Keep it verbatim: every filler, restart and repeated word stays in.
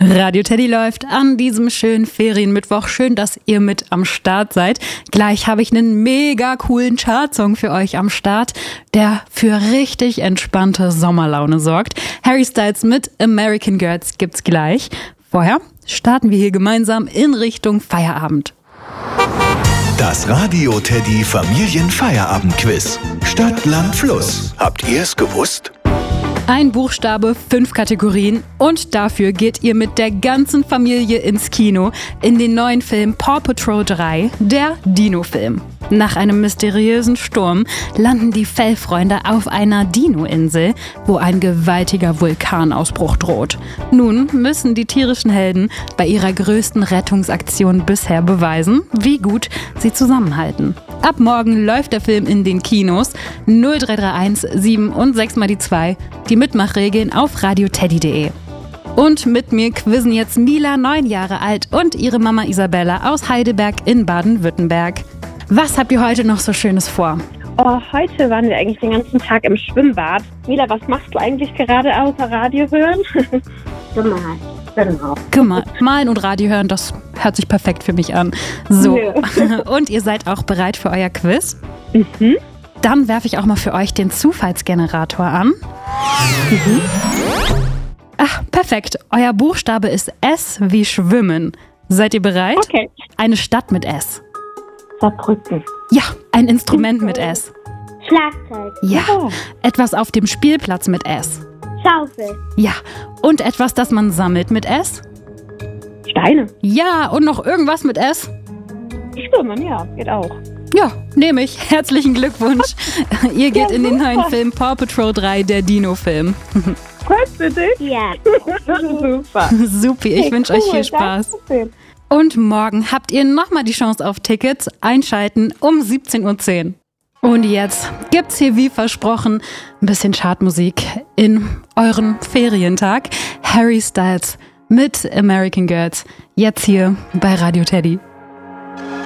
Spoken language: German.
Radio Teddy läuft an diesem schönen Ferienmittwoch. Schön, dass ihr mit am Start seid. Gleich habe ich einen mega coolen Chartsong für euch am Start, der für richtig entspannte Sommerlaune sorgt. Harry Styles mit American Girls gibt's gleich. Vorher starten wir hier gemeinsam in Richtung Feierabend. Das Radio Teddy Familienfeierabend-Quiz. Stadt, Land, Fluss. Habt ihr es gewusst? Ein Buchstabe, fünf Kategorien und dafür geht ihr mit der ganzen Familie ins Kino in den neuen Film Paw Patrol drei, der Dino-Film. Nach einem mysteriösen Sturm landen die Fellfreunde auf einer Dino-Insel, wo ein gewaltiger Vulkanausbruch droht. Nun müssen die tierischen Helden bei ihrer größten Rettungsaktion bisher beweisen, wie gut sie zusammenhalten. Ab morgen läuft der Film in den Kinos. null drei drei eins sieben und sechs mal die zwei. Die Mitmachregeln auf radioteddy punkt de. Und mit mir quizzen jetzt Mila, neun Jahre alt, und ihre Mama Isabella aus Heidelberg in Baden-Württemberg. Was habt ihr heute noch so Schönes vor? Oh, heute waren wir eigentlich den ganzen Tag im Schwimmbad. Mila, was machst du eigentlich gerade außer Radio hören? Gemalt. Genau. Gemalt. Malen und Radio hören, das hört sich perfekt für mich an. So, ja. Und ihr seid auch bereit für euer Quiz? Mhm. Dann werfe ich auch mal für euch den Zufallsgenerator an. Mhm. Ach, perfekt. Euer Buchstabe ist S wie Schwimmen. Seid ihr bereit? Okay. Eine Stadt mit S. Saarbrücken. Ja, ein Instrument mit S. Schlagzeug. Ja, etwas auf dem Spielplatz mit S. Schaufel. Ja, und etwas, das man sammelt mit S. Steine. Ja, und noch irgendwas mit S. Schwimmen, ja, geht auch. Ja, nehme ich. Herzlichen Glückwunsch. Ihr geht ja, in den neuen Film Paw Patrol drei, der Dino-Film. Freust du dich? Ja. Super. Supi, ich hey, wünsche cool, euch viel Spaß. Danke. Und morgen habt ihr nochmal die Chance auf Tickets. Einschalten um siebzehn Uhr zehn. Und jetzt gibt's hier wie versprochen ein bisschen Chartmusik in euren Ferientag. Harry Styles mit American Girls. Jetzt hier bei Radio Teddy.